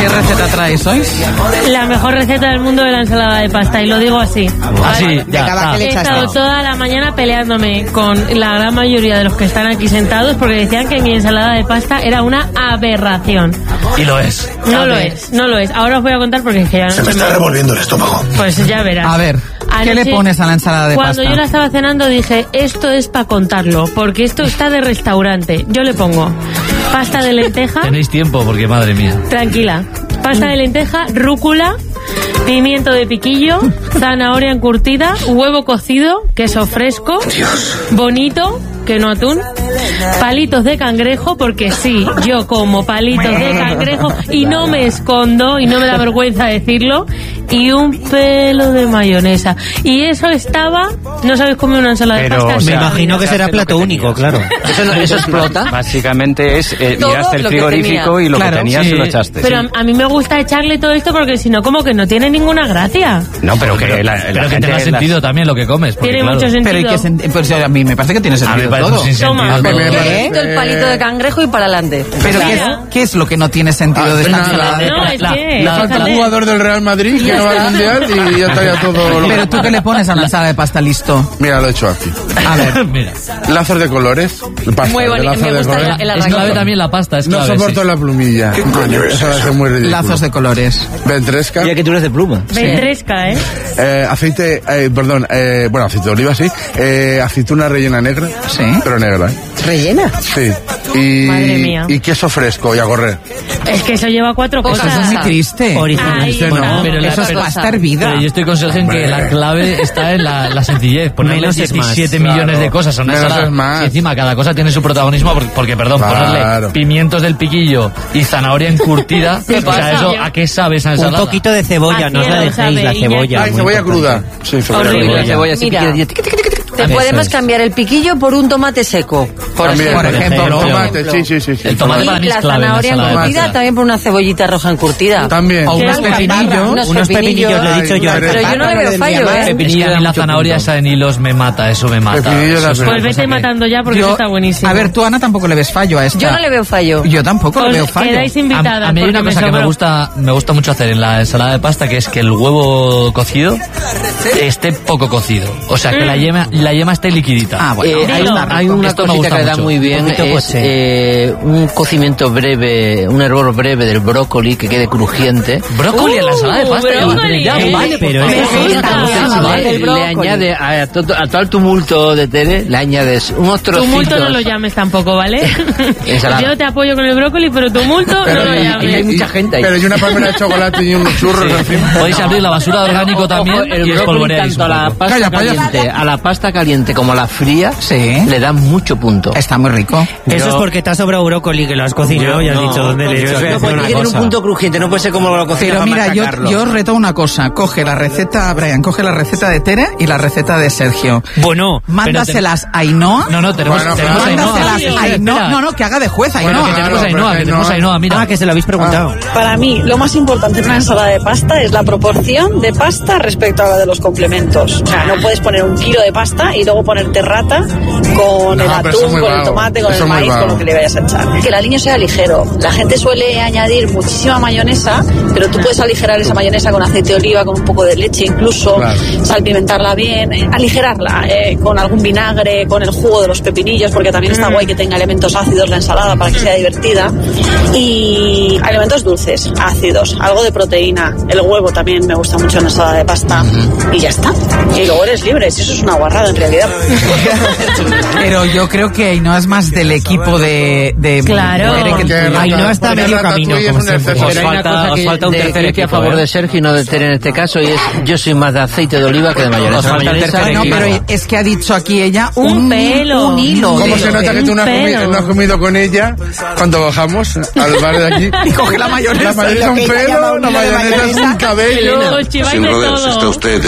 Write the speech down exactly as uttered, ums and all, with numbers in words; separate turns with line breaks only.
¿Qué receta traes hoy?
La mejor receta del mundo de la ensalada de pasta, y lo digo así.
Así, ya,
ah. He estado toda la mañana peleándome con la gran mayoría de los que están aquí sentados porque decían que mi ensalada de pasta era una aberración.
Y lo es.
No lo es, no lo es. Ahora os voy a contar porque es que ya no
se me está revolviendo el estómago.
Pues ya verás.
A ver, ¿qué Anoche, le pones a la ensalada de
cuando
pasta?
Cuando yo la estaba cenando dije, esto es para contarlo, porque esto está de restaurante. Yo le pongo pasta de lenteja.
Tenéis tiempo, porque madre mía.
Tranquila. Pasta de lenteja, rúcula, pimiento de piquillo, zanahoria encurtida, huevo cocido, queso fresco,
Dios.
bonito, que no atún, palitos de cangrejo, porque sí, yo como palitos de cangrejo y no me escondo y no me da vergüenza decirlo, y un pelo de mayonesa. Y eso estaba, no sabéis comer una ensalada
Pero,
de pasta.
o sea,
me imagino que será plato único, claro.
¿Eso, no, ¿Eso explota?
Básicamente es, eh, miraste el frigorífico y lo
claro,
que tenías
sí.
se lo echaste.
Pero
sí.
a, a mí me gusta echarle todo esto porque si no, como que no tiene ninguna gracia.
No, pero que
Pero,
la, la
pero que
gente
tenga
las-
sentido también lo que comes. Porque,
Tiene
claro,
mucho sentido.
Pero ¿y qué sen- pues, a mí me parece que tiene
A mí me
sentido
parece
todo.
un sinsentido
Toma.
todo.
¿Qué? El palito de cangrejo y para adelante.
Pero ¿qué es, ¿qué es lo que no tiene sentido
Ah,
de esta
nada.
ensalada de
No,
pasta?
es
la-
que...
Le falta
déjale.
un jugador del Real Madrid que no va al Mundial y ya estaría todo lo...
Pero tú, ¿qué le pones a una ensalada de pasta listo?
Mira, lo he hecho aquí.
A ver.
Mira.
Lazos de colores. Pasta
Muy
de
bonito,
lazos
me
de
gusta
colores.
el, el
Es
arranque.
clave también la pasta, es
No
clave,
soporto
sí.
la plumilla. Eso va a ser muy ridículo.
Lazos de colores.
Ventresca.
Ya que tú eres de pluma.
Ventresca, ¿eh?
Eh, aceite, eh, perdón, eh, bueno, aceite de oliva, sí. Eh, aceituna rellena negra.
Sí.
Pero negra, ¿eh?
¿Rellena?
Sí. Y,
Madre mía.
y queso fresco y a correr.
Es que eso lleva cuatro
Pues
cosas.
Eso es muy triste.
Original.
Ahí
Ese
está.
no.
Pero la-
Eso es
pero-
pasta hervida.
Pero yo estoy con Sergio en que la clave está en la, la sencillez. Ponerle
Menos es más.
diecisiete millones
Claro.
de cosas a una
Menos
ensalada.
es más.
Y encima cada cosa tiene su protagonismo porque, porque, perdón,
Claro.
ponerle pimientos del piquillo y zanahoria encurtida.
¿Qué
O sea,
pasa?
eso, ¿a qué sabe esa
Un
ensalada?
poquito de cebolla,
A
no os la
cielo
dejéis,
sabe,
la
Iñaki.
cebolla.
Ay,
muy
cebolla
importante.
cruda. Sí, cebolla
Horrible.
cruda.
Cebolla así
Mira.
piquilla, tic, tic, tic, tic.
Te
Eso
podemos
es.
cambiar el piquillo por un tomate seco. Por
También,
ejemplo.
por ejemplo.
Tomate, sí, sí, sí. sí.
El tomate para
Y
mí es
la
clave en la
zanahoria
ensalada de
encurtida
pasta.
también por una cebollita roja encurtida.
También.
O unos
¿Qué?
pepinillos.
Unos
Unos pepinillos, lo he dicho
Ay,
yo.
pero
yo no le veo fallo, ¿eh?
Es que
Pepinillo
a mí
da
la
mucho
zanahoria
punto.
esa en hilos me mata, eso me mata.
Pepinillo
Eso
la
es una
Pues
cosa
vete
que-
matando ya porque
Yo-
eso está buenísimo.
A ver, tú, Ana, tampoco le ves fallo a esta.
Yo no le veo fallo.
Yo tampoco le
Os
veo fallo.
quedáis
A,
invitadas.
a mí hay una
porque
cosa que me
sobró.
gusta, me gusta mucho hacer en la ensalada de pasta, que es que el huevo cocido esté poco cocido. O sea, que la yema, la yema esté liquidita.
Ah, bueno.
Eh, hay,
Dilo.
una, hay una
Esto me
cosita
gusta
que le da
mucho.
muy bien,
Un poquito
es
poché.
eh, un cocimiento breve, un hervor breve del brócoli que quede crujiente.
Brócoli en la ensalada de pasta.
Uh, brócoli,
ya,
¿eh?
vale,
Pero
por
eso
favor.
es
gusta.
Entonces,
Ah,
le,
el
le
brócoli.
añade a, to- a todo el tumulto de Tere, le añades unos trocitos.
Tumulto no lo llames tampoco, ¿vale?
Ensalada.
Yo te apoyo con el brócoli, pero tumulto
Pero
no lo
y-
y hay
llames.
mucha gente ahí.
Pero y una palmera de chocolate y unos churros encima.
Podéis abrir la basura de orgánico
Ojo,
también
el
y
brócoli
espolvoreáis
tanto a
un
la
poco.
pasta
Calla, payasa.
caliente, a la pasta caliente como a la fría,
Sí.
le dan mucho punto.
Está muy rico.
Eso es porque te ha sobrado brócoli, que lo has cocinado y has dicho dónde le he hecho.
No, porque tiene un punto crujiente, no puede ser como lo cocinas
Pero
para
mira, yo,
machacarlo.
yo os reto una cosa. Coge la receta, Brian, coge la receta de Tere y la receta de Sergio.
Bueno,
Mándaselas a Ainhoa.
No, no, tenemos,
Bueno,
tenemos a Ainhoa.
Mándaselas
Espera,
a Ainhoa.
espera.
No, no, que haga de juez
Bueno,
Ainhoa.
que tenemos a
Claro,
Ainhoa,
pero
que tenemos a Ainhoa, mira.
ah, que se lo habéis preguntado.
Para mí, lo más importante en una ensalada de pasta es la proporción de pasta respecto a la de los complementos. O sea, no puedes poner un kilo de pasta y luego ponerte rata con el
No, pero eso es
atún,
muy
con el
vago.
tomate, con
Eso
el
es muy
maíz, con
vago.
lo que le vayas a echar. Que el aliño sea ligero. La gente suele añadir muchísima mayonesa, pero tú puedes aligerar esa mayonesa con aceite de oliva, con un poco de leche incluso,
Claro.
salpimentarla bien, eh, aligerarla eh, con algún vinagre, con el jugo de los pepinillos, porque también está guay que tenga elementos ácidos la ensalada para que sea divertida. Y elementos dulces, ácidos, algo de proteína. El huevo también me gusta mucho en la ensalada de pasta. Y ya está. Y luego eres libre, si eso es una guarrada en realidad.
Pero yo creo que Ainhoa es más del equipo de... de
Claro.
de Tere que
Porque
tú.
Ainhoa está a
porque
medio
Ratatouille
camino,
es
como
un
siempre.
exceso.
Pero hay una
falta-
cosa
os
que,
falta un
de-
tercer
creo que a
equipo,
favor
¿eh?
de Sergio y no de Tere en este caso, y es yo soy más de aceite de oliva que de mayonesa.
Os falta el
Mayonesa
tercer
No,
y-
pero es que ha dicho aquí ella un,
Un pelo.
un hilo.
¿Cómo
de-
se nota que tú no has,
Un
comido,
pelo.
no has comido con ella cuando bajamos al bar de aquí?
Y coge la mayonesa.
La mayonesa es
lo
un
que ella llama
pelo,
un
la
hilo de
mayonesa es un
mayonesa.
cabello.
Os chiváis de todo.
usted